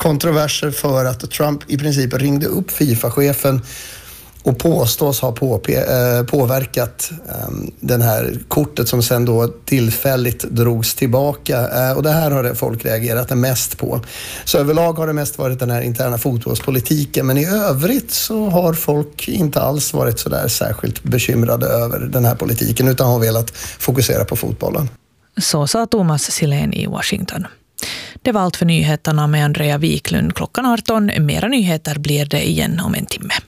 kontroverser för att Trump i princip ringde upp FIFA-chefen och påstås ha påverkat den här kortet som sen då tillfälligt drogs tillbaka. Och det här har folk reagerat mest på. Så överlag har det mest varit den här interna fotbollspolitiken, men i övrigt så har folk inte alls varit så där särskilt bekymrade över den här politiken utan har velat fokusera på fotbollen. Så sa Thomas Silén i Washington. Det var allt för nyheterna med Andrea Wiklund klockan 18. Mera nyheter blir det igen om en timme.